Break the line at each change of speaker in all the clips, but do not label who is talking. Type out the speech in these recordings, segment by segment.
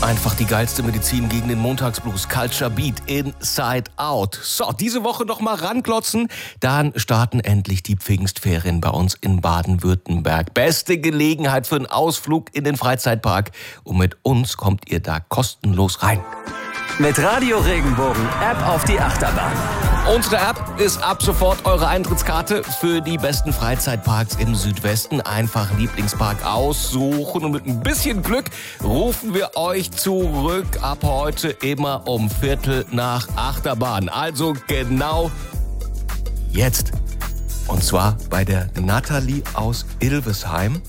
Einfach die geilste Medizin gegen den Montagsblues. Culture Beat, Inside Out. So, diese Woche noch mal ranklotzen. Dann starten endlich die Pfingstferien bei uns in Baden-Württemberg. Beste Gelegenheit für einen Ausflug in den Freizeitpark. Und mit uns kommt ihr da kostenlos rein.
Mit Radio Regenbogen App auf die Achterbahn.
Unsere App ist ab sofort eure Eintrittskarte für die besten Freizeitparks im Südwesten. Einfach Lieblingspark aussuchen und mit ein bisschen Glück rufen wir euch zurück. Ab heute immer um 7:45 Achterbahn. Also genau jetzt. Und zwar bei der Nathalie aus Ilvesheim.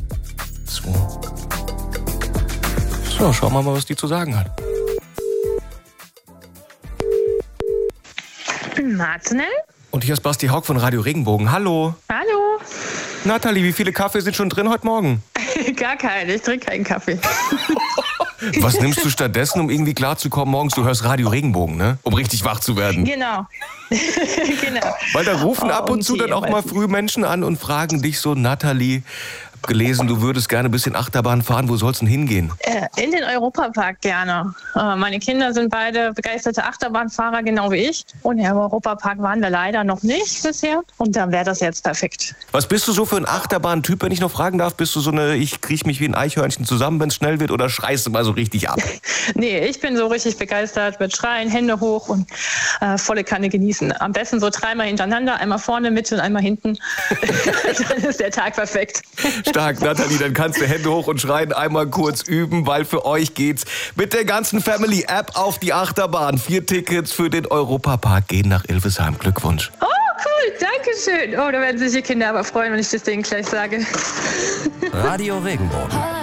So, schauen wir mal, was die zu sagen hat.
Martinell?
Und hier ist Basti Haug von Radio Regenbogen. Hallo.
Hallo.
Nathalie, wie viele Kaffee sind schon drin heute Morgen?
Gar keine, ich trinke keinen Kaffee.
Was nimmst du stattdessen, um irgendwie klarzukommen morgens? Du hörst Radio Regenbogen, ne? Um richtig wach zu werden.
Genau. Genau.
Weil da rufen ab und zu dann auch mal früh Menschen an und fragen dich so, Nathalie, gelesen, du würdest gerne ein bisschen Achterbahn fahren. Wo soll's denn hingehen?
In den Europapark gerne. Meine Kinder sind beide begeisterte Achterbahnfahrer, genau wie ich. Und im Europapark waren wir leider noch nicht bisher. Und dann wäre das jetzt perfekt.
Was bist du so für ein Achterbahn-Typ, wenn ich noch fragen darf? Bist du so eine, ich kriech mich wie ein Eichhörnchen zusammen, wenn es schnell wird, oder schreist du mal so richtig ab?
Nee, ich bin so richtig begeistert mit Schreien, Hände hoch und volle Kanne genießen. Am besten so 3-mal hintereinander, einmal vorne, Mitte und einmal hinten. Dann ist der Tag perfekt.
Stark, Nathalie, dann kannst du Hände hoch und schreien, einmal kurz üben, weil für euch geht's mit der ganzen Family App auf die Achterbahn. 4 Tickets für den Europapark gehen nach Ilvesheim. Glückwunsch.
Oh, cool, danke schön. Oh, da werden sich die Kinder aber freuen, wenn ich das denen gleich sage.
Radio Regenbogen.